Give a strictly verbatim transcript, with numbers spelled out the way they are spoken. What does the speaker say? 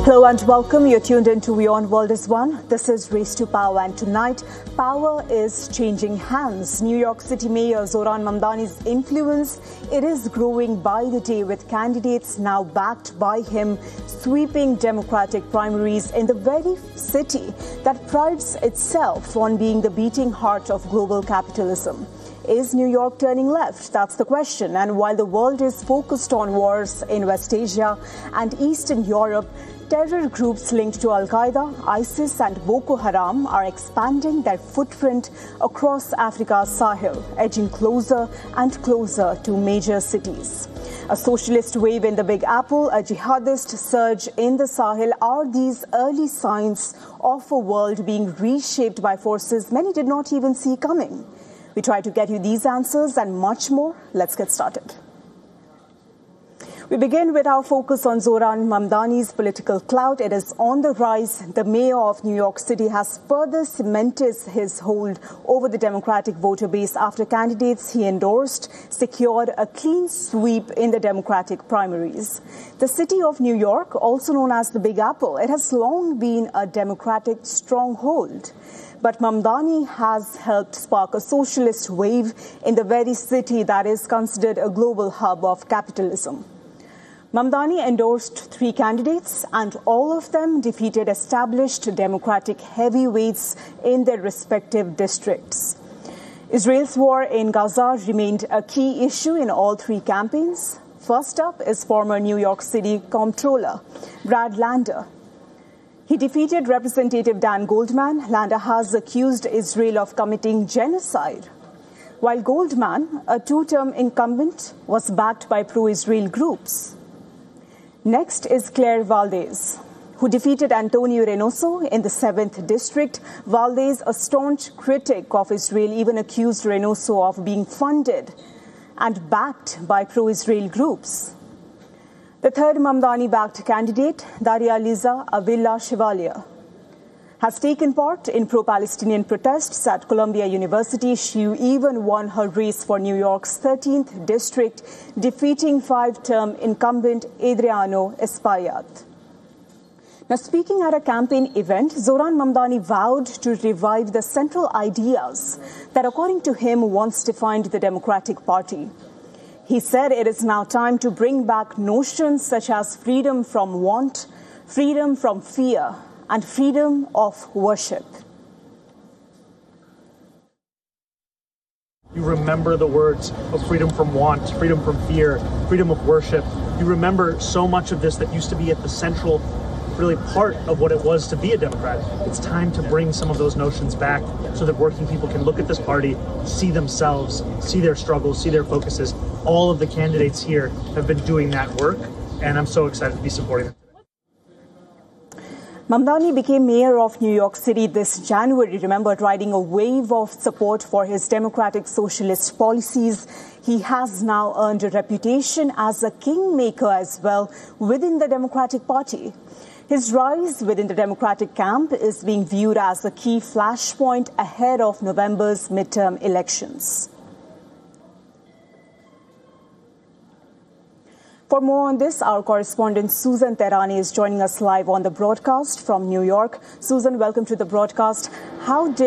Hello and welcome. You're tuned in to Beyond World is One. This is Race to Power, and tonight, power is changing hands. New York City Mayor Zohran Mamdani's influence, it is growing by the day, with candidates now backed by him sweeping Democratic primaries in the very city that prides itself on being the beating heart of global capitalism. Is New York turning left? That's the question. And while the world is focused on wars in West Asia and Eastern Europe, terror groups linked to Al-Qaeda, ISIS and Boko Haram are expanding their footprint across Africa's Sahel, edging closer and closer to major cities. A socialist wave in the Big Apple, a jihadist surge in the Sahel are these early signs of a world being reshaped by forces many did not even see coming. We try to get you these answers and much more. Let's get started. We begin with our focus on Zohran Mamdani's political clout. It is on the rise. The mayor of New York City has further cemented his hold over the Democratic voter base after candidates he endorsed secured a clean sweep in the Democratic primaries. The city of New York, also known as the Big Apple, it has long been a Democratic stronghold. But Mamdani has helped spark a socialist wave in the very city that is considered a global hub of capitalism. Mamdani endorsed three candidates, and all of them defeated established Democratic heavyweights in their respective districts. Israel's war in Gaza remained a key issue in all three campaigns. First up is former New York City Comptroller Brad Lander. He defeated Representative Dan Goldman. Lander has accused Israel of committing genocide, while Goldman, a two-term incumbent, was backed by pro-Israel groups. Next is Claire Valdez, who defeated Antonio Reynoso in the seventh District. Valdez, a staunch critic of Israel, even accused Reynoso of being funded and backed by pro-Israel groups. The third Mamdani-backed candidate, Daria-Liza Avila Chevalier, has taken part in pro-Palestinian protests at Columbia University. She even won her race for New York's thirteenth District, defeating five-term incumbent Adriano Espaillat. Now, speaking at a campaign event, Zohran Mamdani vowed to revive the central ideas that, according to him, once defined the Democratic Party. He said it is now time to bring back notions such as freedom from want, freedom from fear, and freedom of worship. You remember the words of freedom from want, freedom from fear, freedom of worship. You remember so much of this that used to be at the central, really part of what it was to be a Democrat. It's time to bring some of those notions back so that working people can look at this party, see themselves, see their struggles, see their focuses. All of the candidates here have been doing that work, and I'm so excited to be supporting them. Mamdani became mayor of New York City this January, remembered riding a wave of support for his democratic socialist policies. He has now earned a reputation as a kingmaker as well within the Democratic Party. His rise within the Democratic camp is being viewed as a key flashpoint ahead of November's midterm elections. For more on this, our correspondent Susan Tehrani is joining us live on the broadcast from New York. Susan, welcome to the broadcast. How did